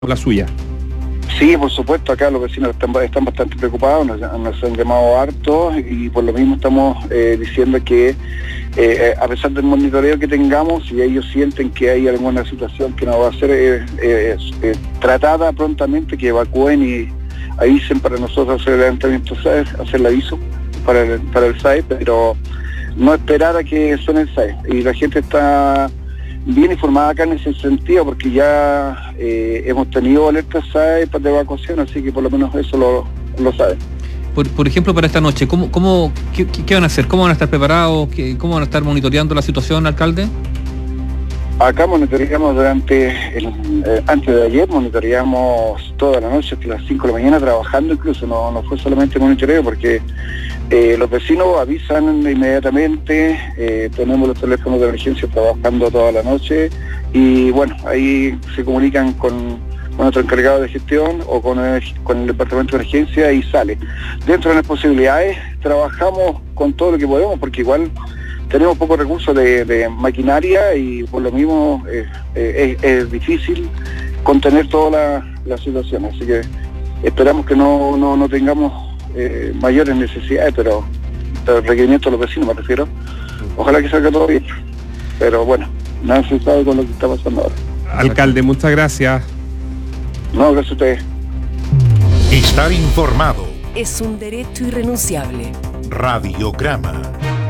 la suya. Sí, por supuesto, acá los vecinos están bastante preocupados, nos han llamado harto y por lo mismo estamos diciendo que a pesar del monitoreo que tengamos, si ellos sienten que hay alguna situación que no va a ser tratada prontamente, que evacúen y avisen para nosotros hacer el levantamiento SAE, hacer el aviso para el SAE, pero no esperar a que suene el SAE. Y la gente está bien informada acá en ese sentido, porque ya hemos tenido alertas SAE de evacuación, así que por lo menos eso lo saben. Por ejemplo, para esta noche, ¿qué van a hacer? ¿Cómo van a estar preparados? ¿Cómo van a estar monitoreando la situación, alcalde? Acá monitoreamos antes de ayer, monitoreamos toda la noche, hasta las 5 de la mañana, trabajando incluso, no fue solamente monitoreo, porque los vecinos avisan inmediatamente, tenemos los teléfonos de emergencia trabajando toda la noche, y bueno, ahí se comunican con otro encargado de gestión o con el departamento de emergencia y sale. Dentro de las posibilidades trabajamos con todo lo que podemos, porque igual tenemos pocos recursos de maquinaria y por lo mismo es difícil contener toda la situación, así que esperamos que no tengamos mayores necesidades, pero requerimientos de los vecinos me refiero. Ojalá que salga todo bien, pero bueno, nada se sabe con lo que está pasando ahora. Alcalde, muchas gracias. No, gracias a ustedes. Estar informado es un derecho irrenunciable. Radiograma.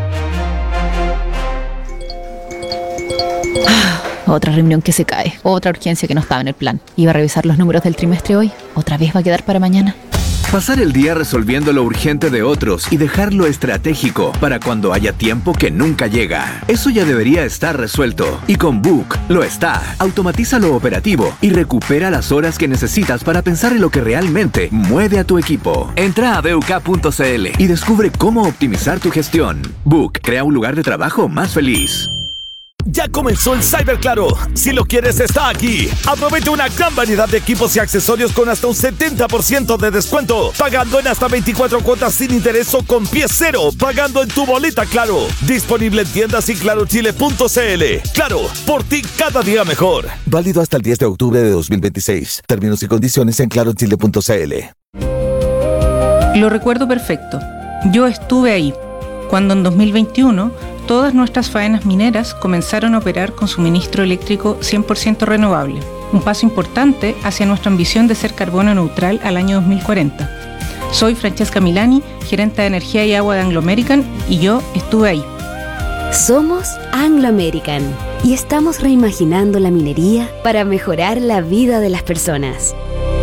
Otra reunión que se cae, otra urgencia que no estaba en el plan. Iba a revisar los números del trimestre hoy, otra vez va a quedar para mañana. Pasar el día resolviendo lo urgente de otros y dejar lo estratégico para cuando haya tiempo que nunca llega. Eso ya debería estar resuelto. Y con Book lo está. Automatiza lo operativo y recupera las horas que necesitas para pensar en lo que realmente mueve a tu equipo. Entra a BUK.cl y descubre cómo optimizar tu gestión. Book crea un lugar de trabajo más feliz. Ya comenzó el Cyber Claro. Si lo quieres, está aquí. Aprovecha una gran variedad de equipos y accesorios con hasta un 70% de descuento, pagando en hasta 24 cuotas sin interés o con pie cero, pagando en tu boleta Claro. Disponible en tiendas y clarochile.cl. Claro, por ti cada día mejor. Válido hasta el 10 de octubre de 2026. Términos y condiciones en clarochile.cl. Lo recuerdo perfecto. Yo estuve ahí, cuando en 2021 todas nuestras faenas mineras comenzaron a operar con suministro eléctrico 100% renovable, un paso importante hacia nuestra ambición de ser carbono neutral al año 2040. Soy Francesca Milani, gerente de energía y agua de Anglo American, y yo estuve ahí. Somos Anglo American y estamos reimaginando la minería para mejorar la vida de las personas.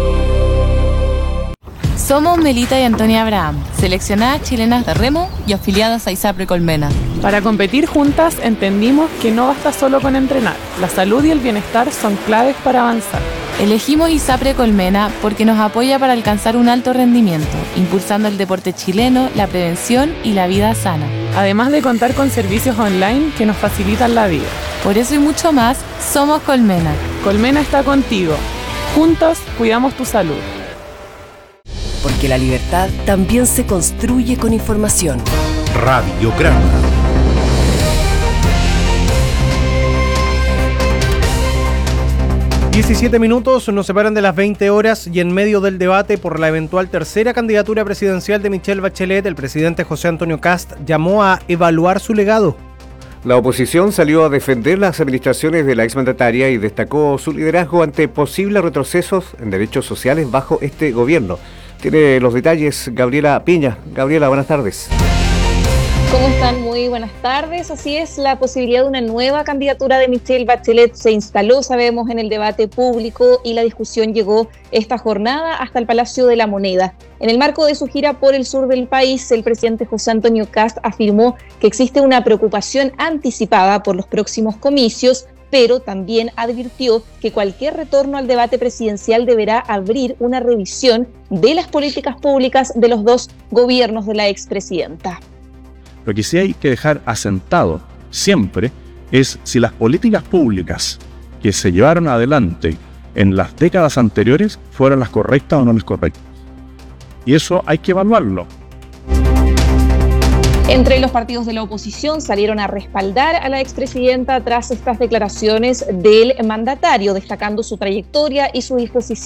Somos Melita y Antonia Abraham, seleccionadas chilenas de remo y afiliadas a ISAPRE Colmena. Para competir juntas entendimos que no basta solo con entrenar. La salud y el bienestar son claves para avanzar. Elegimos ISAPRE Colmena porque nos apoya para alcanzar un alto rendimiento, impulsando el deporte chileno, la prevención y la vida sana. Además de contar con servicios online que nos facilitan la vida. Por eso y mucho más, somos Colmena. Colmena está contigo. Juntos cuidamos tu salud. Porque la libertad también se construye con información. Radiograma. ...17 nos separan de las 20 horas... ...y en medio del debate por la eventual tercera candidatura presidencial de Michelle Bachelet... ...el presidente José Antonio Kast llamó a evaluar su legado. La oposición salió a defender las administraciones de la exmandataria y destacó su liderazgo ante posibles retrocesos en derechos sociales bajo este gobierno. Tiene los detalles Gabriela Piña. Gabriela, buenas tardes. ¿Cómo están? Muy buenas tardes. Así es, la posibilidad de una nueva candidatura de Michelle Bachelet se instaló, sabemos, en el debate público y la discusión llegó esta jornada hasta el Palacio de la Moneda. En el marco de su gira por el sur del país, el presidente José Antonio Kast afirmó que existe una preocupación anticipada por los próximos comicios, pero también advirtió que cualquier retorno al debate presidencial deberá abrir una revisión de las políticas públicas de los dos gobiernos de la expresidenta. Lo que sí hay que dejar asentado siempre es si las políticas públicas que se llevaron adelante en las décadas anteriores fueron las correctas o no las correctas. Y eso hay que evaluarlo. Entre los partidos de la oposición salieron a respaldar a la expresidenta tras estas declaraciones del mandatario, destacando su trayectoria y su disposición